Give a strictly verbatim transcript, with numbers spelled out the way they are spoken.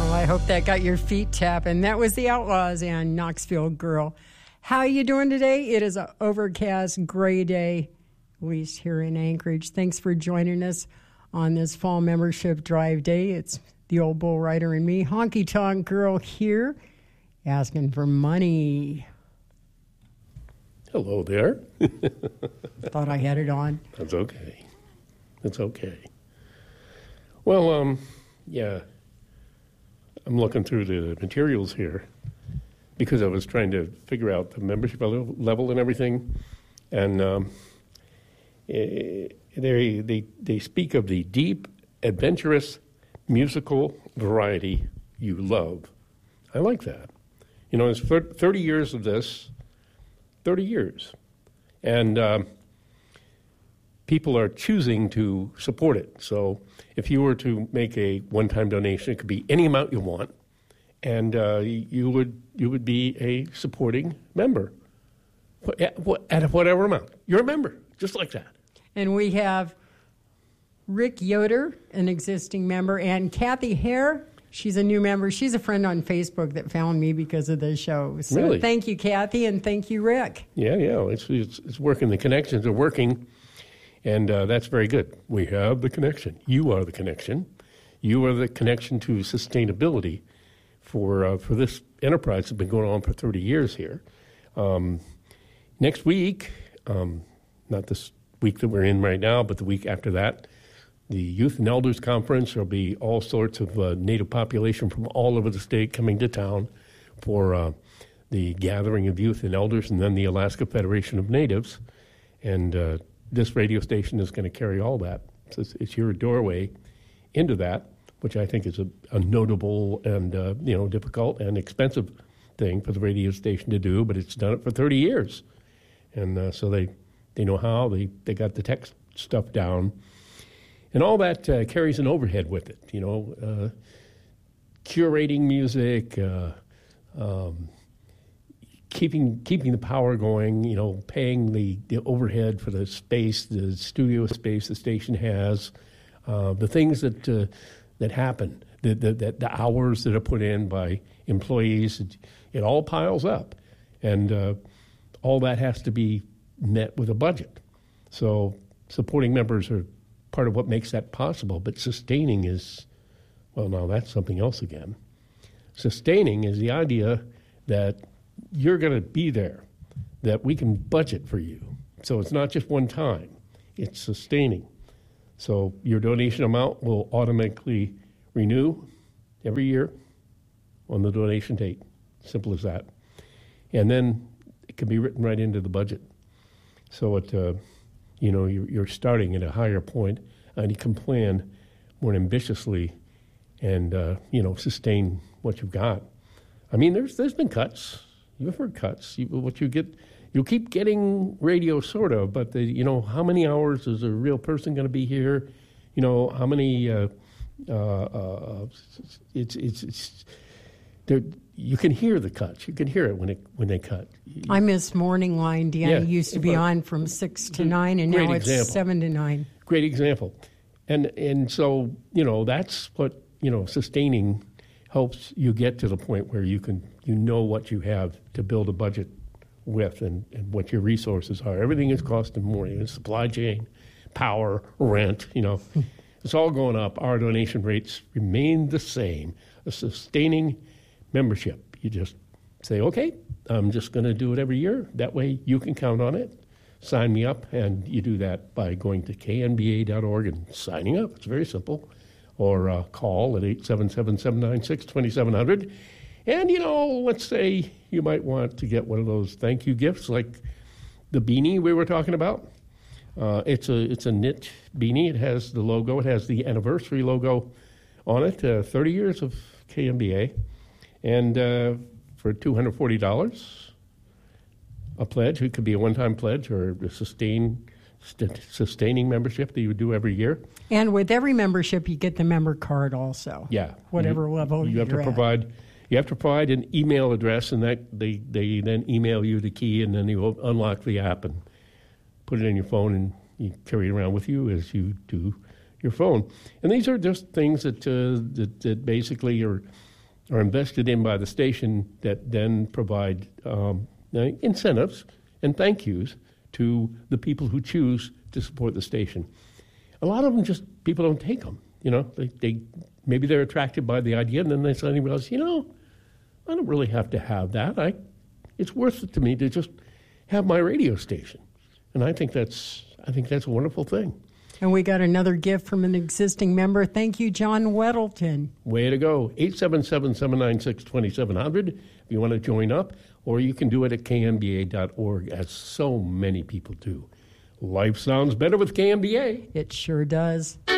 Well, I hope that got your feet tapping. That was the Outlaws and Knoxville Girl. How you doing today? It is an overcast, gray day, at least here in Anchorage. Thanks for joining us on this fall membership drive day. It's the old bull rider and me, Honky Tonk Girl here, asking for money. Hello there. Thought I had it on. That's okay. That's okay. Well, um, yeah, I'm looking through the materials here because I was trying to figure out the membership level and everything, and um, they they they speak of the deep, adventurous, musical variety you love. I like that. You know, it's thirty years of this. thirty years. And um, people are choosing to support it. So if you were to make a one-time donation, it could be any amount you want, and uh, you would you would be a supporting member at whatever amount. You're a member, just like that. And we have Rick Yoder, an existing member, and Kathy Hare. She's a new member. She's a friend on Facebook that found me because of the show. So really? Thank you, Kathy, and thank you, Rick. Yeah, yeah, it's it's, it's working. The connections are working, and uh, that's very good. We have the connection. You are the connection. You are the connection to sustainability for uh, for this enterprise that's been going on for thirty years here. Um, next week, um, not this week that we're in right now, but the week after that, the Youth and Elders Conference. There'll be all sorts of uh, Native population from all over the state coming to town for uh, the gathering of youth and elders, and then the Alaska Federation of Natives. And uh, this radio station is going to carry all that. So it's, it's your doorway into that, which I think is a, a notable and uh, you know difficult and expensive thing for the radio station to do, but it's done it for thirty years. And uh, so they, they know how. They, they got the tech stuff down. And all that uh, carries an overhead with it, you know, uh, curating music, uh, um, keeping keeping the power going, you know, paying the, the overhead for the space, the studio space the station has, uh, the things that uh, that happen, the, the, the, the hours that are put in by employees, it, it all piles up. And uh, all that has to be met with a budget. So supporting members are part of what makes that possible, but sustaining is, well, now that's something else again. Sustaining is the idea that you're going to be there, that we can budget for you. So it's not just one time, it's sustaining. So your donation amount will automatically renew every year on the donation date. Simple as that. And then it can be written right into the budget. So it, uh, you know, you're, you're starting at a higher point, and you can plan more ambitiously and, uh, you know, sustain what you've got. I mean, there's there's been cuts. You've heard cuts. You, what you get, you'll keep getting radio, sort of, but, the, you know, how many hours is a real person going to be here? You know, how many, uh, uh, uh, it's, it's, it's, there. You can hear the cuts. You can hear it when it when they cut. I miss Morning Line. Deanna yeah, used to be on from six to nine, and now it's example. seven to nine. Great example. And and so, you know, that's what, you know, sustaining helps you get to the point where you can, you know what you have to build a budget with and, and what your resources are. Everything is costing more. You know, supply chain, power, rent, you know. It's all going up. Our donation rates remain the same. A sustaining membership. You just say, okay, I'm just going to do it every year. That way you can count on it. Sign me up, and you do that by going to k n b a dot org and signing up. It's very simple. Or uh, call at eight seven seven, seven nine six, two seven zero zero. And, you know, let's say you might want to get one of those thank you gifts like the beanie we were talking about. Uh, it's a it's a knit beanie. It has the logo. It has the anniversary logo on it, uh, thirty years of K M B A. And uh, for two hundred forty dollars, a pledge, it could be a one-time pledge or a sustain, st- sustaining membership that you would do every year. And with every membership, you get the member card also. Yeah. Whatever you, level you have you're to provide. At. You have to provide an email address, and that they, they then email you the key, and then you unlock the app and put it in your phone, and you carry it around with you as you do your phone. And these are just things that uh, that, that basically are are invested in by the station that then provide um, incentives and thank yous to the people who choose to support the station. A lot of them just, people don't take them. You know, they, they maybe they're attracted by the idea, and then they suddenly realize, you know, I don't really have to have that. I, it's worth it to me to just have my radio station, and I think that's, I think that's a wonderful thing. And we got another gift from an existing member. Thank you, John Weddleton. Way to go. eight seven seven, seven nine six, two seven zero zero if you want to join up, or you can do it at K M B A dot org, as so many people do. Life sounds better with K M B A. It sure does.